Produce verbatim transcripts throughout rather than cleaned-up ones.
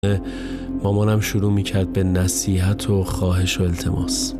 مامانم شروع میکرد به نصیحت و خواهش و التماس.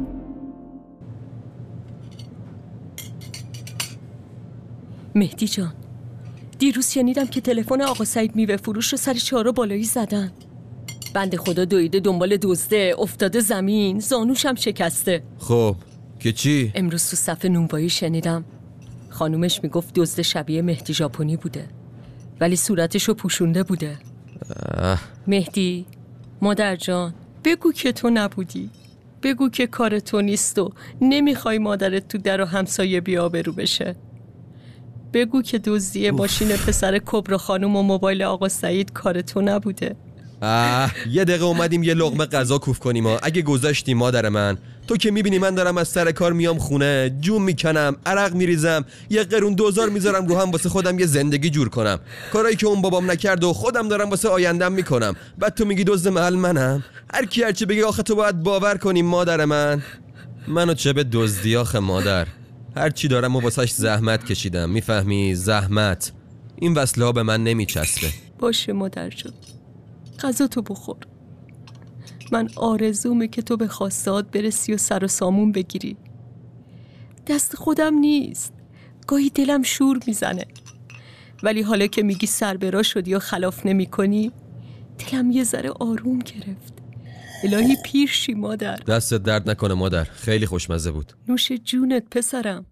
مهدی جان، دیروز شنیدم که تلفن آقا سعید میوه فروش رو سر چهارراه بالایی زدن. بنده خدا دویده دنبال دزده، افتاده زمین، زانوشم شکسته. خب که چی؟ امروز تو صف نونوایی شنیدم خانومش میگفت دزد شبیه مهدی ژاپنی بوده، ولی صورتشو پوشونده بوده. اه. مهدی، مادر جان، بگو که تو نبودی، بگو که کار تو نیست و نمیخوای مادرت تو در و همسایه بی‌آبرو بشه. بگو که دزدی ماشین پسر کبرا خانم و موبایل آقا سعید کار تو نبوده. آه یه دقیقه اومدیم یه لقمه غذا کوف کنیم ها. اگه گذاشتی مادر من، تو که میبینی من دارم از سر کار میام خونه، جون میکنم، عرق میریزم، یه قرون دوزار میذارم رو هم واسه خودم یه زندگی جور کنم، کارایی که اون بابام نکرد و خودم دارم واسه آیندم میکنم. بعد تو میگی دزد محل منم؟ هر کی هر چی بگی آخه تو باید باور کنیم مادر من. منو چه به دزدی آخه مادر؟ هر چی دارم و واسش زحمت کشیدم، میفهمی؟ زحمت. این وصله ها به من نمیچسبه. باشه مادر جان، غذا تو بخور. من آرزومه که تو به خواستهات برسی و سر و سامون بگیری. دست خودم نیست، گاهی دلم شور میزنه، ولی حالا که میگی سر برا شدی و خلاف نمی کنی، دلم یه ذره آروم گرفت. الهی پیر شی مادر. دستت درد نکنه مادر، خیلی خوشمزه بود. نوش جونت پسرم.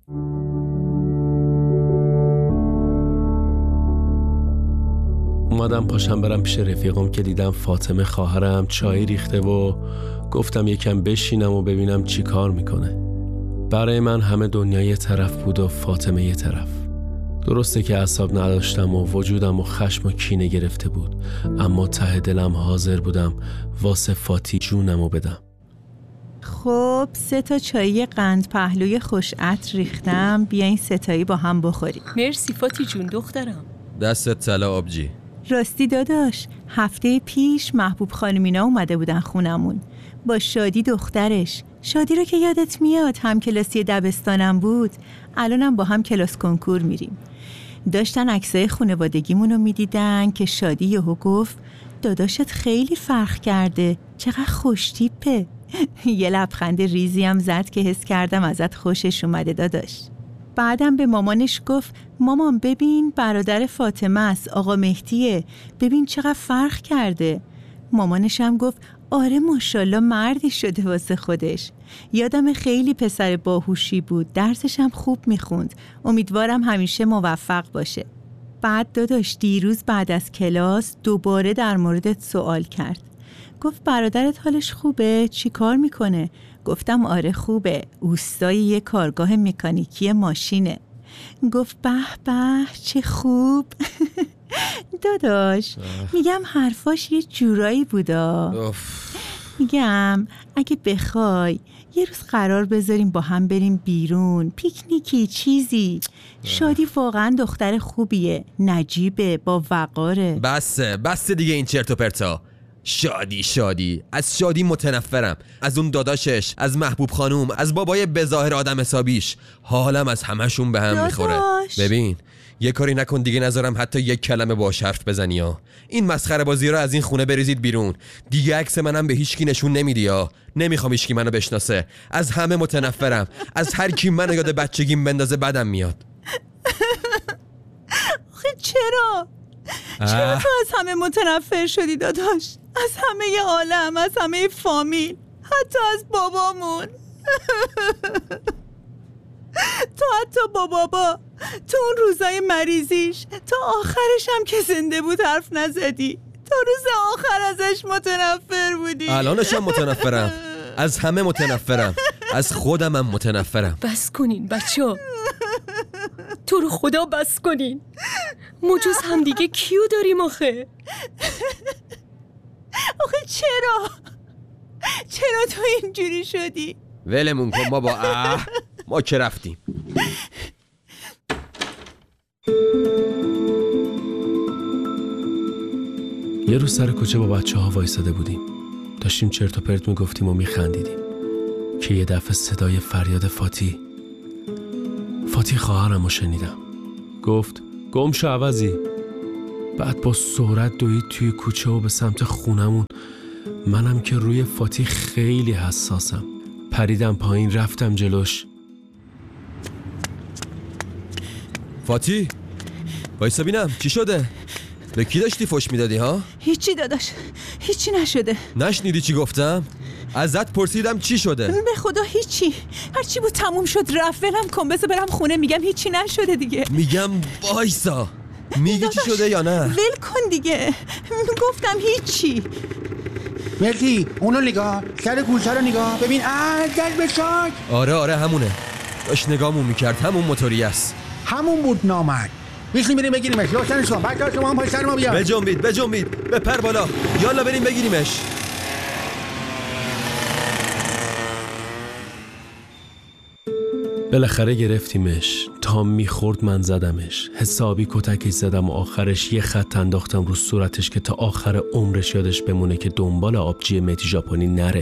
اومدم پاشم برم پیش رفیقم که دیدم فاطمه خواهرم چای ریخته و گفتم یکم بشینم و ببینم چی کار میکنه. برای من همه دنیا یه طرف بود و فاطمه یه طرف. درسته که اعصاب نداشتم و وجودم و خشم و کینه گرفته بود، اما ته دلم حاضر بودم واسه فاتی جونمو بدم. خب سه تا چایی قند پهلوی خوش عطر ریختم، بیاین ستایی با هم بخوریم. مرسی فاتی جون دخترم. دستت طلا آبجی. راستی داداش، هفته پیش محبوب خانمینا اومده بودن خونمون با شادی دخترش. شادی رو که یادت میاد، هم کلاسی دبستانم بود، الانم با هم کلاس کنکور میریم. داشتن عکسای خانوادگیمون رو میدیدن که شادی یهو گفت داداشت خیلی فرق کرده، چقدر خوش تیپه. یه لبخند ریزی هم زد که حس کردم ازت خوشش اومده داداش. بعدم به مامانش گفت مامان ببین برادر فاطمه است، آقا مهدیه، ببین چقدر فرق کرده. مامانش هم گفت آره ماشاءالله مردی شده واسه خودش. یادم خیلی پسر باهوشی بود، درسش هم خوب میخوند، امیدوارم همیشه موفق باشه. بعد داداش دیروز بعد از کلاس دوباره در موردت سوال کرد، گفت برادرت حالش خوبه؟ چی کار میکنه؟ گفتم آره خوبه، اوستای یه کارگاه مکانیکی ماشینه. گفت به به چه خوب. داداش میگم حرفاش یه جورایی بودا. میگم اگه بخوای یه روز قرار بذاریم با هم بریم بیرون، پیکنیکی چیزی. شادی واقعا دختر خوبیه، نجیبه، با وقاره. بسه بسه دیگه این چرت و پرتا. شادی شادی از شادی متنفرم، از اون داداشش، از محبوب خانوم، از بابای بظاهر آدم حسابیش. حالم از همشون به هم میخوره. ببین یه کاری نکن دیگه، نذارم حتی یک کلمه باهاش حرف بزنی ها. این مسخره بازی رو از این خونه بریزید بیرون. دیگه عکس منم به هیچ کی نشون نمیدی ها. نمیخوام هیچ کی منو بشناسه. از همه متنفرم، از هر کی منو یاد بچگیم بندازه بدم میاد. آخه چرا؟ چرا تو از همه متنفر شدی داداش؟ از همه عالم، از همه فامیل، حتی از بابامون. تو حتی با بابا تو اون روزای مریضیش تا آخرش هم که زنده بود حرف نزدی. تا روز آخر ازش متنفر بودی. الانش هم متنفرم، از همه متنفرم، از خودم هم متنفرم. بس کنین بچه ها، تو رو خدا بس کنین. مجوز هم دیگه کیو داریم آخه؟ آخه چرا؟ چرا تو اینجوری شدی؟ ولمون کن ما با اه ما که رفتیم. یه روز سر کوچه با بچه ها وایساده بودیم، داشتیم چرت و پرت میگفتیم و میخندیدیم که یه دفعه صدای فریاد فاتی فاتی خواهرم رو شنیدم. گفت گم شو عوضی. بعد با سرعت دوید توی کوچه و به سمت خونمون. منم که روی فاتی خیلی حساسم، پریدم پایین، رفتم جلوش. فاتی وایسا بینم چی شده؟ به کی داشتی فوش میدادی ها؟ هیچی داداش، هیچی نشده. نشنیدی چی گفتم؟ ازت پرسیدم چی شده؟ به خدا هیچی، هرچی بود تموم شد رفت. ولم کن، بذار برم خونه. میگم هیچی نشده دیگه. میگم وایسا، میگی چی شده یا نه؟ ول کن دیگه، گفتم هیچی. مهدی اونو نگاه، سر کوچه رو نگاه، ببین ازش بشاک. آره آره همونه، داشت نگاهمون میکرد، همون موتوری است. همون بود نامرد. بیخلی بریم بگیریمش. روشنش کن بچه‌ها، شما هم پای سر ما بیا. بجنبید بجنبید، بپر بالا، یالا بریم بگیریمش. بالاخره گرفتیمش. تا میخورد من زدمش، حسابی کتکش زدم و آخرش یه خط انداختم رو صورتش که تا آخر عمرش یادش بمونه که دنبال آبجی متی ژاپنی نره.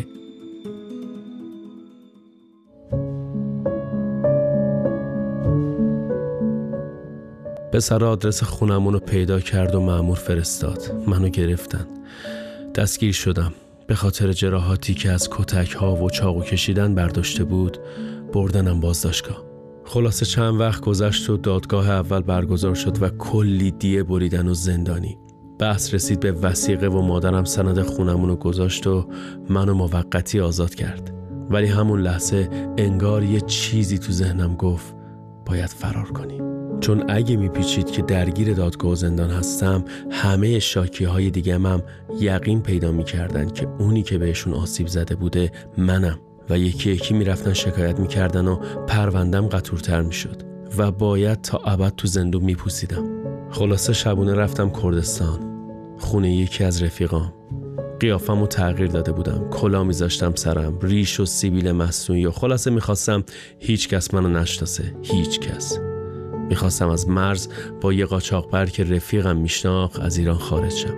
پسر آدرس خونمون رو پیدا کرد و مأمور فرستاد. منو گرفتن، دستگیر شدم. به خاطر جراحاتی که از کتک ها و چاقو کشیدن برداشته بود بردنم بازداشتگاه. خلاصه چند وقت گذشت و دادگاه اول برگزار شد و کلی دیه بریدن و زندانی. بحث رسید به وثیقه و مادرم سند خونمون رو گذاشت و منو موقتی آزاد کرد. ولی همون لحظه انگار یه چیزی تو ذهنم گفت باید فرار کنی. چون اگه میپیچید که درگیر دادگاه و زندان هستم، همه شاکی های دیگه هم یقین پیدا میکردن که اونی که بهشون آسیب زده بوده منم و یکی یکی میرفتن شکایت میکردن و پروندم قطورتر میشد و باید تا ابد تو زندون میپوسیدم. خلاصه شبونه رفتم کردستان، خونه یکی از رفیقام. قیافمو تغییر داده بودم، کلا میذاشتم سرم، ریش و سیبیل مصنوعی و خلاصه میخواستم هیچ کس منو نشناسه، هیچ کس. میخواستم از مرز با یه قاچاقبر که رفیقم میشناخت از ایران خارج شم.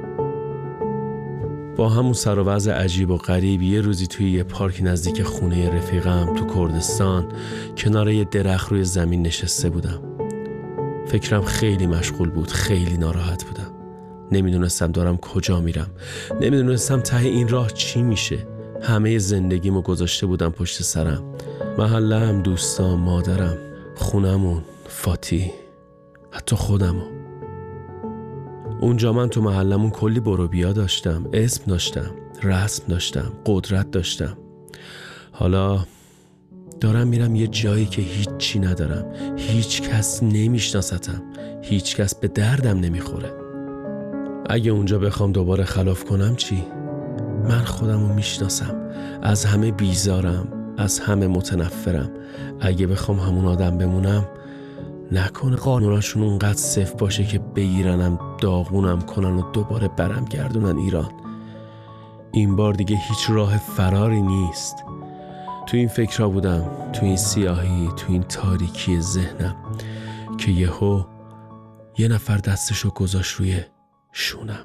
با همون سر و وضع عجیب و غریب یه روزی توی یه پارک نزدیک خونه رفیقم تو کردستان کنار یه درخت روی زمین نشسته بودم. فکرم خیلی مشغول بود، خیلی ناراحت بودم. نمیدونستم دارم کجا میرم، نمیدونستم ته این راه چی میشه. همه زندگیمو گذاشته بودم پشت سرم، محلم، دوستام، مادرم، خونمون، فاتی، حتی خودمو. اونجا من تو محلمون کلی برو بیا داشتم، اسم داشتم، رسم داشتم، قدرت داشتم. حالا دارم میرم یه جایی که هیچی ندارم، هیچ کس نمیشناستم، هیچ کس به دردم نمیخوره. اگه اونجا بخوام دوباره خلاف کنم چی؟ من خودمو میشناسم، از همه بیزارم، از همه متنفرم. اگه بخوام همون آدم بمونم، نکنه قانوناشون اونقدر صفر باشه که بگیرنم، داغونم کنن و دوباره برم گردونن ایران. این بار دیگه هیچ راه فراری نیست. تو این فکرها بودم، تو این سیاهی، تو این تاریکی ذهنم که یهو یه نفر دستشو گذاشت روی شونم.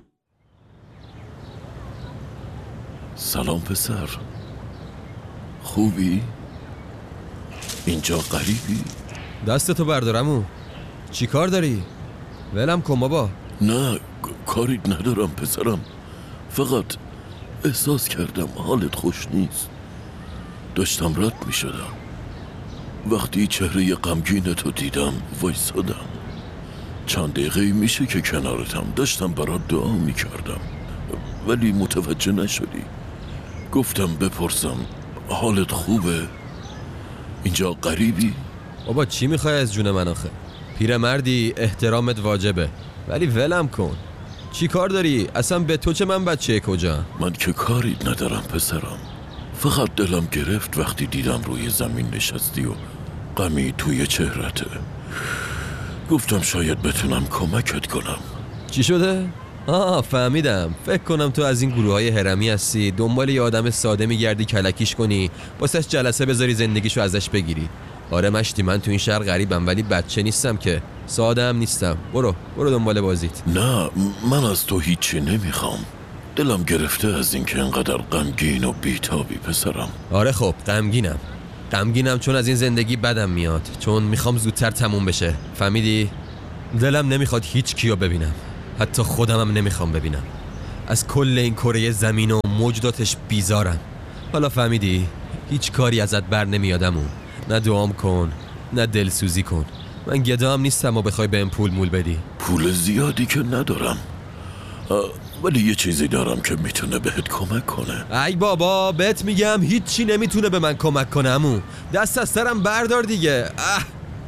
سلام پسر، خوبی؟ اینجا غریبی؟ دستتو بردارمو، چی کار داری؟ ولم کن بابا. نه کاری ندارم پسرم، فقط احساس کردم حالت خوش نیست. داشتم رد می شدم، وقتی چهره غمگینتو دیدم وایسادم. چند دقیقه میشه که کنارتم، داشتم برات دعا می کردم ولی متوجه نشدی. گفتم بپرسم حالت خوبه؟ اینجا غریبی؟ بابا چی میخوای از جون من آخه؟ پیرمردی، احترامت واجبه، ولی ولم کن. چی کار داری؟ اصلا به تو چه، من بچه کجا؟ من که کاری ندارم پسرم، فقط دلم گرفت وقتی دیدم روی زمین نشستی و غمی توی چهرته. گفتم شاید بتونم کمکت کنم. چی شده؟ آه فهمیدم، فکر کنم تو از این گروه های هرمی هستی، دنبال یه آدم ساده میگردی کلکیش کنی، واسش جلسه بذاری زندگیشو ازش بگیری. آره مشتی، من تو این شهر غریبم ولی بچه نیستم که، ساده هم نیستم. برو برو دنبال بازیت. نه من از تو هیچی نمیخوام، دلم گرفته از این که انقدر غمگین و بیتابی پسرم. آره خب غمگینم، غمگینم چون از این زندگی بدم میاد، چون میخوام زودتر تموم بشه، فهمیدی؟ دلم نمیخواد هیچ کیو ببینم. حتی خودمم نمیخوام ببینم. از کل این کره زمین و موجوداتش بیزارم. حالا فهمیدی؟ هیچ کاری ازت بر نمیادمون. نه دعام کن، نه دلسوزی کن. من گدا هم نیستم و بخوای بهم پول مول بدی. پول زیادی که ندارم، ولی یه چیزی دارم که میتونه بهت کمک کنه. ای بابا بهت میگم هیچی نمیتونه به من کمک کنه عمو. دست از سرم بردار دیگه. اه.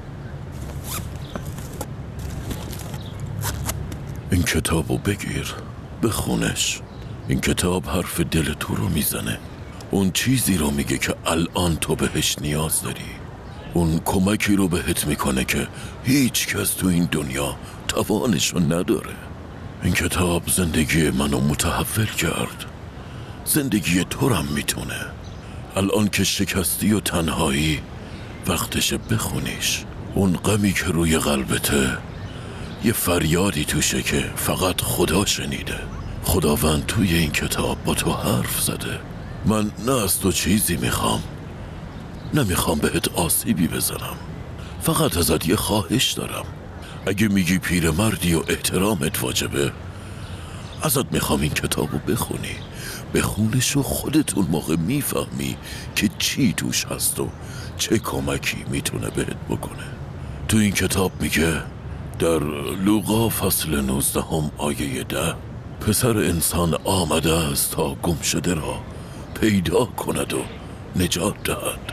این کتابو بگیر، بخونش. این کتاب حرف دل تو رو میزنه. اون چیزی رو میگه که الان تو بهش نیاز داری. اون کمکی رو بهت میکنه که هیچ کس تو این دنیا توانشو نداره. این کتاب زندگی منو متحول کرد. زندگی تو رم میتونه. الان که شکستی و تنهایی، وقتشه بخونیش. اون غمی که روی قلبته یه فریادی توشه که فقط خدا شنیده. خداوند توی این کتاب با تو حرف زده. من نه از تو چیزی میخوام، نمیخوام بهت آسیبی بزنم. فقط ازت یه خواهش دارم. اگه میگی پیرمردی و احترامت واجبه، ازت میخوام این کتابو بخونی. بخونش و خودت اون موقع میفهمی که چی توش هست و چه کمکی میتونه بهت بکنه. تو این کتاب میگه در لوقا فصل نوزدهم آیه ده، پسر انسان آمده است تا گم شده را پیدا کند و نجات دهد.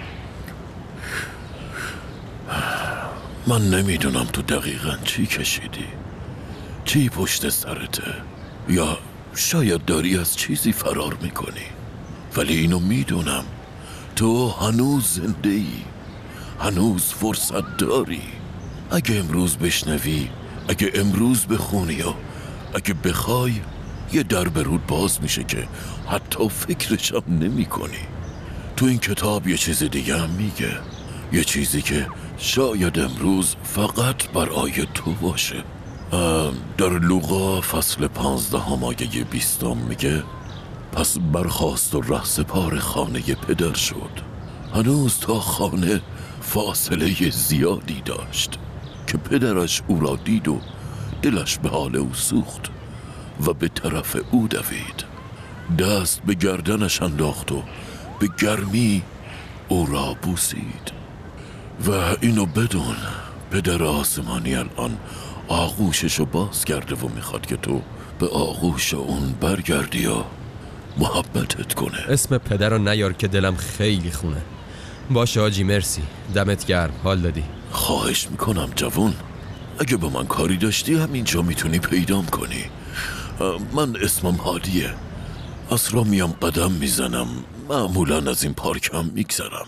من نمیدونم تو دقیقاً چی کشیدی، چی پشت سرته، یا شاید داری از چیزی فرار میکنی، ولی اینو میدونم تو هنوز زنده ای، هنوز فرصت داری. اگه امروز بشنوی، اگه امروز بخونی و اگه بخوای، یه در برود باز میشه که حتی فکرشم نمی کنی. تو این کتاب یه چیز دیگه هم میگه، یه چیزی که شاید امروز فقط برای تو باشه. در لوقا فصل پانزدهم آیه بیستم میگه پس برخاست و رهسپار خانه پدر شد. هنوز تا خانه فاصله زیادی داشت که پدرش او را دید و دلش به حال او سوخت و به طرف او دوید. دست به گردنش انداخت و به گرمی او را بوسید. و اینو بدون، پدر آسمانی الان آغوششو باز کرده و میخواد که تو به آغوش اون برگردی و محبتت کنه. اسم پدر رو نیار که دلم خیلی خونه. باشه آجی، مرسی، دمت گرم، حال دادی. خواهش میکنم جوون، اگه با من کاری داشتی همینجا میتونی پیدام کنی. من اسمم هادیه، اصرا میام قدم میزنم، معمولا از این پارکم میگذرم.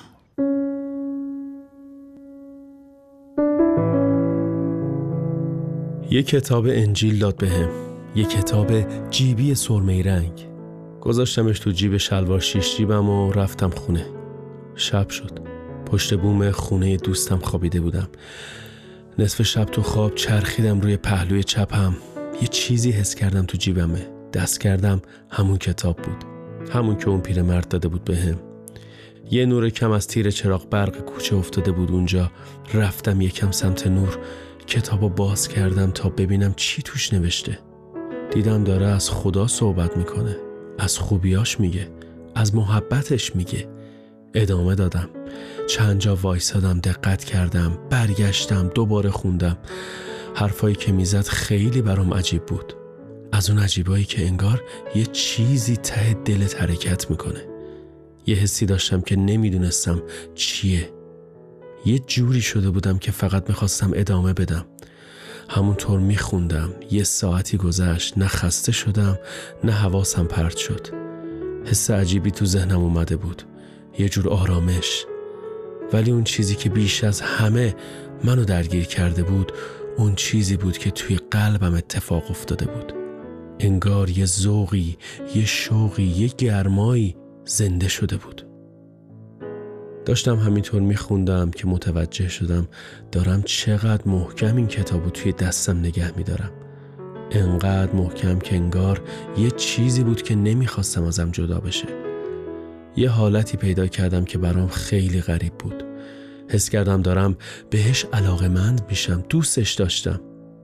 یه کتاب انجیل داد بهم، یه کتاب جیبی سرمه‌ای رنگ. گذاشتمش تو جیب شلوار شیش جیبم و رفتم خونه. شب شد. پشت بوم خونه دوستم خوابیده بودم. نصف شب تو خواب چرخیدم روی پهلوی چپم. یه چیزی حس کردم تو جیبمه. دست کردم، همون کتاب بود. همون که اون پیرمرد داده بود بهم. یه نور کم از تیر چراغ برق کوچه افتاده بود اونجا. رفتم یکم سمت نور. کتابو باز کردم تا ببینم چی توش نوشته. دیدم داره از خدا صحبت میکنه، از خوبیاش میگه، از محبتش میگه. ادامه دادم، چند جا وایسادم، دقت کردم، برگشتم، دوباره خوندم. حرفایی که میزد خیلی برام عجیب بود. از اون عجیبایی که انگار یه چیزی ته دلت حرکت میکنه. یه حسی داشتم که نمیدونستم چیه. یه جوری شده بودم که فقط میخواستم ادامه بدم. همونطور میخوندم. یه ساعتی گذشت، نه خسته شدم نه حواسم پرت شد. حس عجیبی تو ذهنم اومده بود، یه جور آرامش. ولی اون چیزی که بیش از همه منو درگیر کرده بود، اون چیزی بود که توی قلبم اتفاق افتاده بود. انگار یه ذوقی، یه شوقی، یه گرمایی زنده شده بود. داشتم همینطور میخوندم که متوجه شدم دارم چقدر محکم این کتابو توی دستم نگه میدارم. انقدر محکم که انگار یه چیزی بود که نمیخواستم ازم جدا بشه. یه حالتی پیدا کردم که برام خیلی غریب بود. حس کردم دارم بهش علاقه‌مند میشم، دوستش داشتم.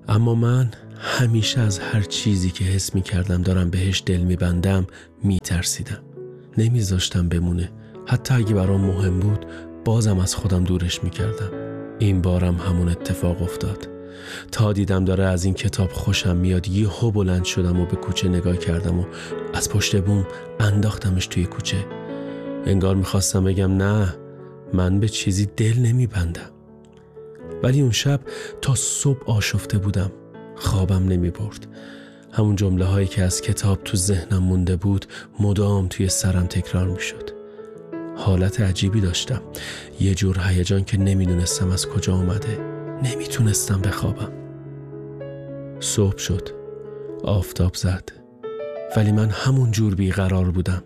اما من همیشه از هر چیزی که حس می کردم دارم بهش دل می بندم می ترسیدم. نمی زاشتم بمونه. حتی اگه برام مهم بود بازم از خودم دورش می کردم. این بارم همون اتفاق افتاد. تا دیدم داره از این کتاب خوشم میاد یهو بلند شدم و به کوچه نگاه کردم و از پشت بوم انداختمش توی کوچه. انگار میخواستم بگم نه، من به چیزی دل نمی بندم. ولی اون شب تا صبح آشفته بودم. خوابم نمی برد. همون جمله هایی که از کتاب تو ذهنم مونده بود مدام توی سرم تکرار می شد. حالت عجیبی داشتم. یه جور هیجان که نمیدونستم از کجا اومده. نمیتونستم بخوابم. صبح شد. آفتاب زد. ولی من همون جور بیقرار بودم.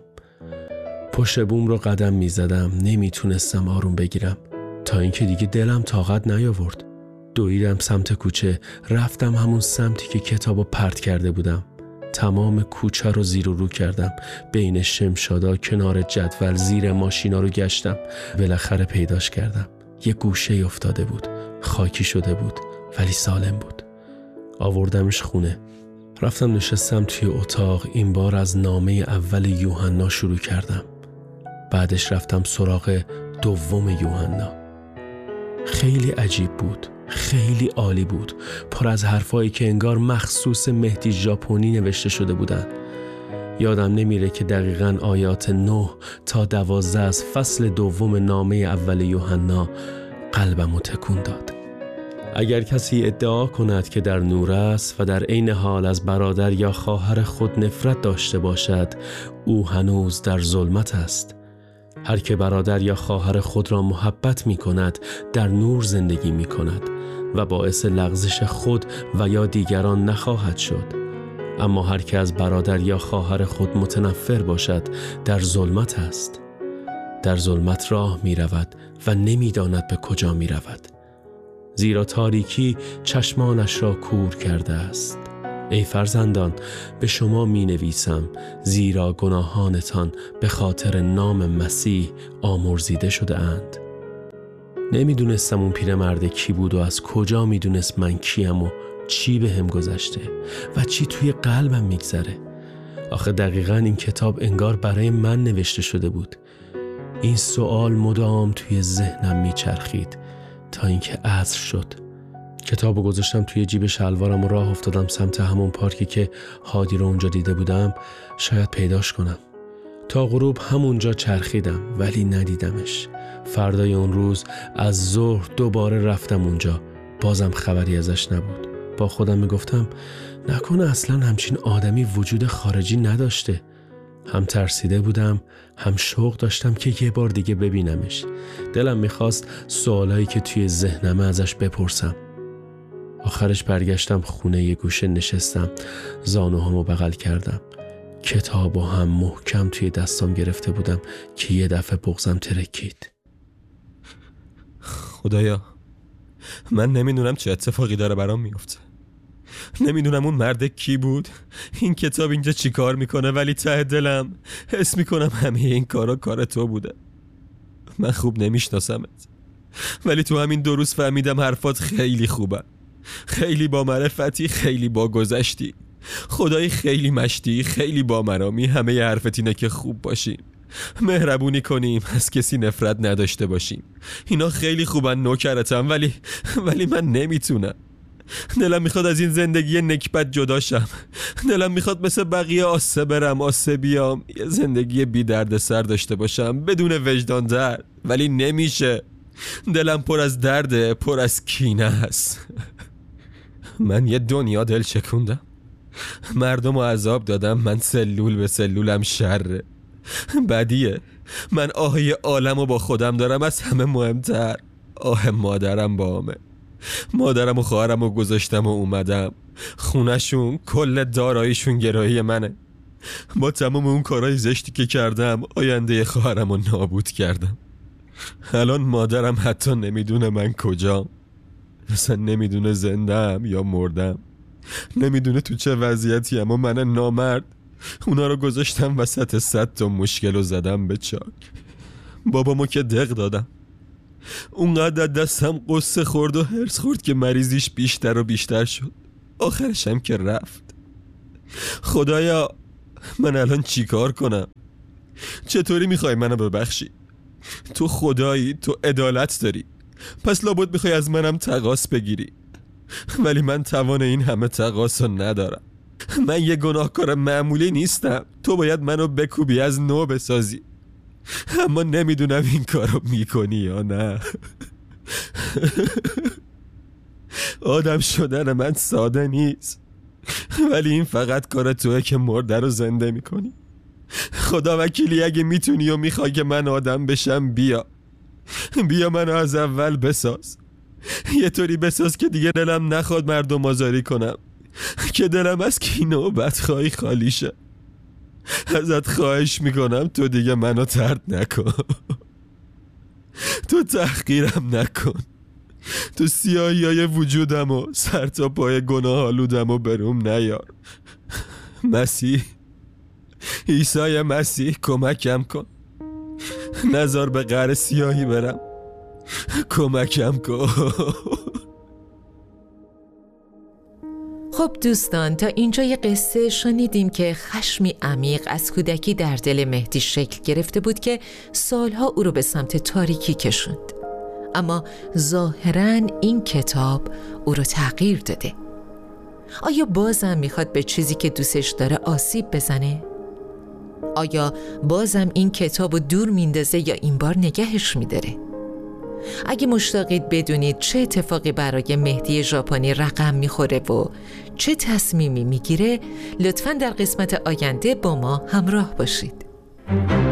پشت بوم رو قدم می زدم. نمیتونستم آروم بگیرم. تا اینکه دیگه دلم طاقت نیاورد. دویدم سمت کوچه. رفتم همون سمتی که کتابو پرت کرده بودم. تمام کوچه رو زیر و رو کردم. بین شمشادا، کنار جدول، زیر ماشینا رو گشتم. بالاخره پیداش کردم. یه گوشه افتاده بود. خاکی شده بود ولی سالم بود. آوردمش خونه. رفتم نشستم توی اتاق. این بار از نامه اول یوحنا شروع کردم. بعدش رفتم سراغ دوم یوحنا. خیلی عجیب بود. خیلی عالی بود. پر از حرفایی که انگار مخصوص مهدی ژاپنی نوشته شده بودن. یادم نمیره که دقیقاً آیات نه تا دوازده از فصل دوم نامه اول یوحنا قلبمو تکون داد. اگر کسی ادعا کند که در نور است و در عین حال از برادر یا خواهر خود نفرت داشته باشد، او هنوز در ظلمت است. هر که برادر یا خواهر خود را محبت می کند در نور زندگی می کند و باعث لغزش خود و یا دیگران نخواهد شد. اما هر که از برادر یا خواهر خود متنفر باشد در ظلمت است. در ظلمت راه می رود و نمی داند به کجا می رود. زیرا تاریکی چشمانش را کور کرده است. ای فرزندان، به شما می نویسم زیرا گناهانتان به خاطر نام مسیح آمرزیده شده اند. نمی دونستم اون پیرمرد کی بود و از کجا می دونست من کیم و چی به هم گذشته و چی توی قلبم می گذره. آخه دقیقاً این کتاب انگار برای من نوشته شده بود. این سوال مدام توی ذهنم می چرخید تا اینکه عصر شد. کتابو گذاشتم توی جیب شلوارم و راه افتادم سمت همون پارکی که هادی رو اونجا دیده بودم. شاید پیداش کنم. تا غروب همونجا چرخیدم ولی ندیدمش. فردای اون روز از ظهر دوباره رفتم اونجا. بازم خبری ازش نبود. با خودم میگفتم نکنه اصلا همچین آدمی وجود خارجی نداشته. هم ترسیده بودم هم شوق داشتم که یه بار دیگه ببینمش. دلم میخواست سوالایی که توی ذهنم ازش بپرسم. آخرش برگشتم خونه، یه گوشه نشستم، زانوهامو بغل کردم. کتابو هم محکم توی دستام گرفته بودم که یه دفعه بغضم ترکید. خدایا، من نمیدونم چه اتفاقی داره برام میفته. نمیدونم اون مرد کی بود، این کتاب اینجا چی کار میکنه، ولی ته دلم حس میکنم همه این کارا کار تو بوده. من خوب نمیشناسمت، ولی تو همین دو روز فهمیدم حرفات خیلی خوبه. خیلی با معرفتی، خیلی با گذشتی. خدای خیلی مشتی، خیلی با مرامی. همه ی حرفت اینه که خوب باشیم، مهربونی کنیم، از کسی نفرت نداشته باشیم. اینا خیلی خوبن نوکرتم، ولی ولی من نمیتونم. دلم میخواد از این زندگی نکبت جدا شم. دلم میخواد مثل بقیه آسه برم آسه بیام، یه زندگی بی درد سر داشته باشم بدون وجدان درد، ولی نمیشه. دلم پر از درده، پر از کینه است. من یه دنیا دل چکوندم، مردم رو عذاب دادم. من سلول به سلولم شره، بدیه. من آه عالم رو با خودم دارم. از همه مهمتر آه مادرم با همه. مادرم و خواهرم رو گذاشتم و اومدم خونشون. کل داراییشون گرایی منه. با تمام اون کارهای زشتی که کردم آینده خواهرم رو نابود کردم. الان مادرم حتی نمیدونه من کجام. مثلا نمیدونه زندم یا مردم. نمیدونه تو چه وضعیتی ام و من نامرد اونا رو گذاشتم وسط صد تا مشکل و زدم به چاک. بابامو که دق دادم. اونقدر دستم قصه خورد و هرس خورد که مریضیش بیشتر و بیشتر شد. آخرشم که رفت. خدایا من الان چی کار کنم؟ چطوری میخوای منو ببخشی؟ تو خدایی، تو عدالت داری، پس لابد میخوای از منم تقاص بگیری. ولی من توان این همه تقاص رو ندارم. من یه گناهکار معمولی نیستم. تو باید منو بکوبی از نو بسازی. اما نمیدونم این کارو میکنی یا نه. آدم شدن من ساده نیست، ولی این فقط کار توئه که مرده رو زنده میکنی. خدا وکیلی اگه میتونی و میخوای که من آدم بشم، بیا بیا منو از اول بساز. یه طوری بساز که دیگه دلم نخواد مردم آزاری کنم، که دلم از کینه و بدخواهی خالی شه. ازت خواهش میکنم تو دیگه منو طرد نکن. تو تحقیرم نکن. تو سیاهی های وجودم و سر تا پای گناه آلودم و بروم نیار. مسیح، عیسی مسیح کمکم کن. نذار به قعر سیاهی برم. کمکم کن. خب دوستان، تا اینجای قصه شنیدیم که خشمی عمیق از کودکی در دل مهدی شکل گرفته بود که سالها او رو به سمت تاریکی کشوند. اما ظاهراً این کتاب او رو تغییر داده. آیا بازم میخواد به چیزی که دوستش داره آسیب بزنه؟ آیا بازم این کتاب رو دور میندازه یا این بار نگهش میداره؟ اگه مشتاقید بدونید چه اتفاقی برای مهدی ژاپنی رقم میخوره و چه تصمیمی میگیره، لطفاً در قسمت آینده با ما همراه باشید.